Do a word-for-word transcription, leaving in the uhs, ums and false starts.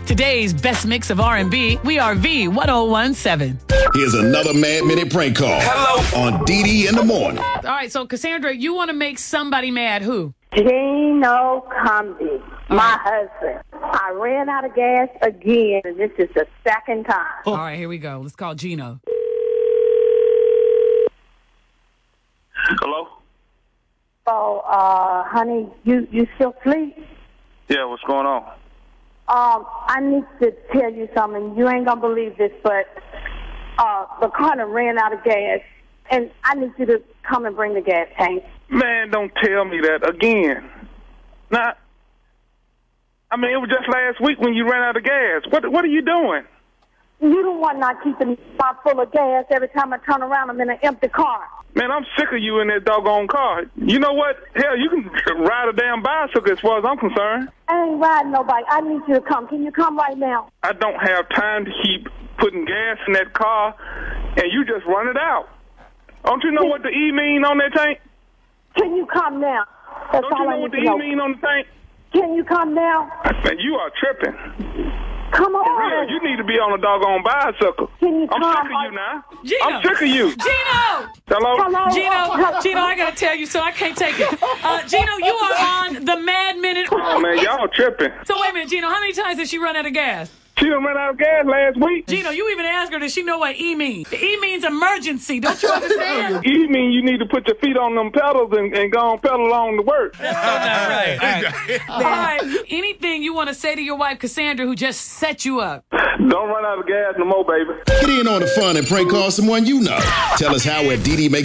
Today's best mix of R and B, we are V ten seventeen. Here's another Mad Minute prank call. Hello. On D D in the morning. All right, so Cassandra, you want to make somebody mad. Who? Gino Comby, my husband. I ran out of gas again, and this is the second time. Oh. All right, here we go. Let's call Gino. Hello? So, uh, honey, you, you still asleep? Yeah, what's going on? Um, I need to tell you something. You ain't gonna believe this, but uh, the car done ran out of gas, and I need you to come and bring the gas tank. Man, don't tell me that again. Now, I mean, it was just last week when you ran out of gas. What What are you doing? You the one not keeping the car full of gas. Every time I turn around, I'm in an empty car. Man, I'm sick of you in that doggone car. You know what? Hell, you can ride a damn bicycle as far as I'm concerned. I ain't riding nobody. I need you to come. Can you come right now? I don't have time to keep putting gas in that car, and you just run it out. Don't you know what the E mean on that tank? Can you come now? That's Don't all you know I what the need E to know. mean on the tank? Can you come now? Man, you are tripping. Come on. For real, you need to be on a doggone bicycle. Can you I'm come? sick of you now. Gino. I'm sick of you. Gino! Hello? Hello? Gino, Gino, I got to tell you, so I can't take it. Uh, Gino, you are on the Mad Minute. Oh, man, y'all tripping. So wait a minute, Gino, how many times did she run out of gas? She done ran out of gas last week. Gino, you even asked her, does she know what E means? The E means emergency. Don't you understand? E mean you need to put your feet on them pedals and, and go on pedal along to work. That's so not right. All right. All right. Anything you want to say to your wife, Cassandra, who just set you up? Don't run out of gas no more, baby. Get in on the fun and prank call someone you know. Tell us how at D D makes